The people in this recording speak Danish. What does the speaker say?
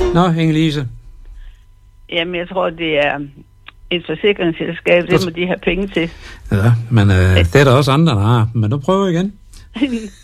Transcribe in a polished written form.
Nå, Inge-Lise. Jamen, jeg tror, det er et forsikringsselskab. Det må de have penge til. Ja, men det er der også andre, der har. Men du prøver igen.